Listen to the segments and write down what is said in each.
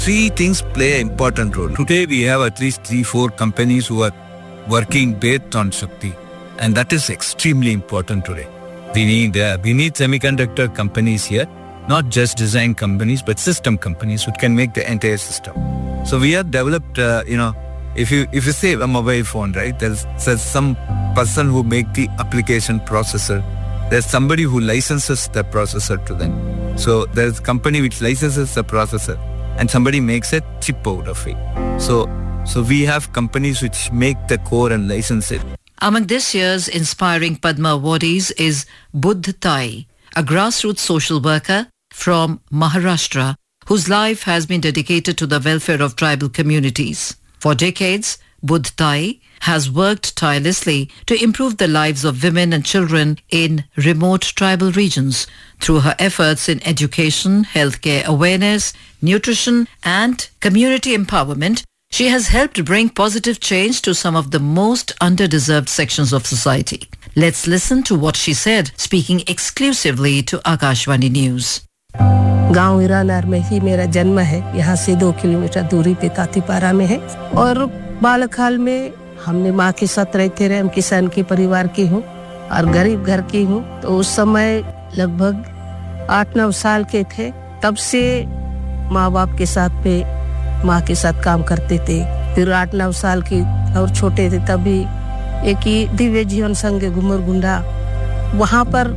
Three things play an important role. Today we have at least 3-4 companies who are working based on Shakti, and that is extremely important today. We need semiconductor companies here, not just design companies, but system companies who can make the entire system. So we have developed, if you say a mobile phone, right, there's some person who make the application processor. There's somebody who licenses the processor to them. So there's a company which licenses the processor, and somebody makes a chip out of it. So we have companies which make the core and license it. Among this year's inspiring Padma awardees is Buddh Tai, a grassroots social worker from Maharashtra whose life has been dedicated to the welfare of tribal communities. For decades, Buddh Tai has worked tirelessly to improve the lives of women and children in remote tribal regions. Through her efforts in education, healthcare awareness, nutrition and community empowerment, she has helped bring positive change to some of the most underdeserved sections of society. Let's listen to what she said, speaking exclusively to Akashvani News. गांव ईरानार में ही मेरा जन्म है। यहाँ से 2 kilometre दूरी पे तातीपारा में है और बालकाल में हमने माँ के साथ रहते रहे। हम किसान के परिवार की हूँ और गरीब घर की हूँ। तो उस समय लगभग 8-9 साल के थे, तब से माँ बाप के साथ पे माँ के साथ काम करते थे। फिर 8-9 साल की और छोटे थे तभी एक ही दिव्य जीवन संघ घुमरगुंडा, वहाँ पर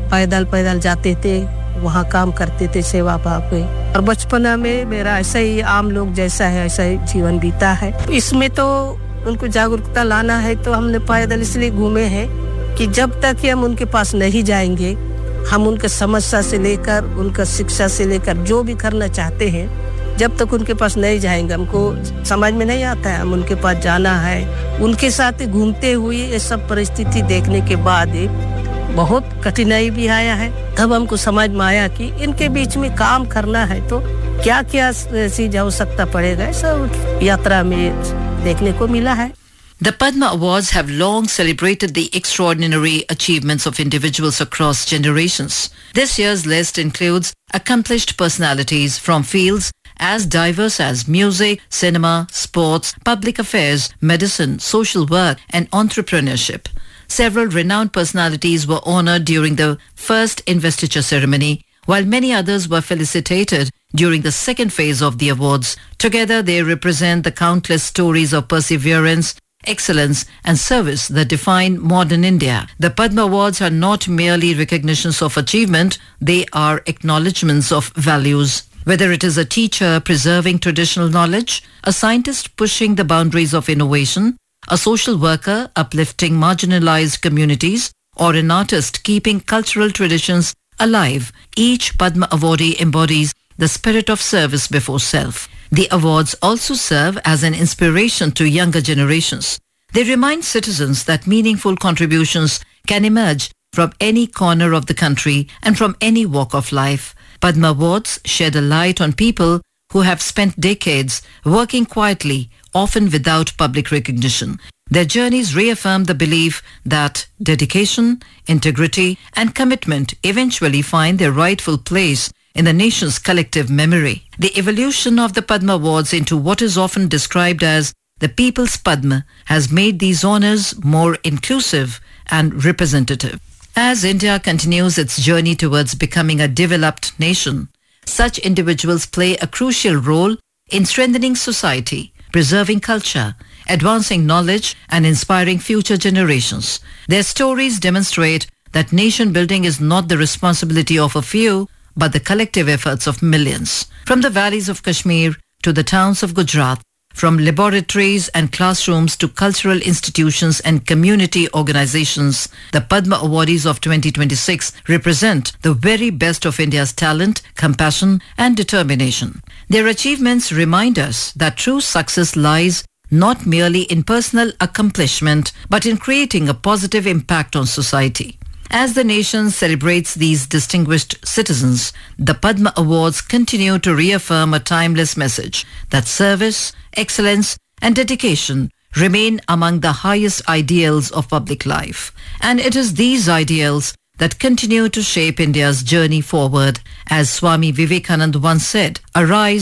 पैदल जाते थे, वहाँ काम करते थे सेवा भाव पे। और बचपना में मेरा ऐसा ही आम लोग जैसा है ऐसा ही जीवन बीता है। इसमें तो उनको जागरूकता लाना है, तो हमने पैदल इसलिए घूमे हैं कि जब तक हम उनके पास नहीं जाएंगे, हम उनके समस्या से लेकर उनका शिक्षा से लेकर जो भी करना चाहते हैं, जब तक उनके पास नहीं जाएंगे, हमको समझ में नहीं आता है। हम उनके पास जाना है, उनके साथ घूमते हुए ये सब परिस्थिति देखने के बाद बहुत कठिनाई भी आया है। तब हमको समझ में आया कि इनके बीच में काम करना है तो क्या-क्या चीज आवश्यकता पड़ेगा, सब यात्रा में देखने को मिला है। The Padma Awards have long celebrated the extraordinary achievements of individuals across generations. This year's list includes accomplished personalities from fields as diverse as music, cinema, sports, public affairs, medicine, social work, and entrepreneurship. Several renowned personalities were honored during the first investiture ceremony, while many others were felicitated during the second phase of the awards. Together, they represent the countless stories of perseverance, excellence and service that define modern India. The Padma Awards are not merely recognitions of achievement, they are acknowledgements of values. Whether it is a teacher preserving traditional knowledge, a scientist pushing the boundaries of innovation, a social worker uplifting marginalized communities, or an artist keeping cultural traditions alive, each Padma awardee embodies the spirit of service before self. The awards also serve as an inspiration to younger generations. They remind citizens that meaningful contributions can emerge from any corner of the country and from any walk of life. Padma Awards shed a light on people who have spent decades working quietly, often without public recognition. Their journeys reaffirm the belief that dedication, integrity, and commitment eventually find their rightful place in the nation's collective memory. The evolution of the Padma Awards into what is often described as the People's Padma has made these honors more inclusive and representative. As India continues its journey towards becoming a developed nation, such individuals play a crucial role in strengthening society, preserving culture, advancing knowledge, and inspiring future generations. Their stories demonstrate that nation building is not the responsibility of a few, but the collective efforts of millions. From the valleys of Kashmir to the towns of Gujarat, from laboratories and classrooms to cultural institutions and community organizations, the Padma awardees of 2026 represent the very best of India's talent, compassion, and determination. Their achievements remind us that true success lies not merely in personal accomplishment, but in creating a positive impact on society. As the nation celebrates these distinguished citizens, the Padma Awards continue to reaffirm a timeless message that service, excellence, and dedication remain among the highest ideals of public life. And it is these ideals that continue to shape India's journey forward. As Swami Vivekananda once said, "Arise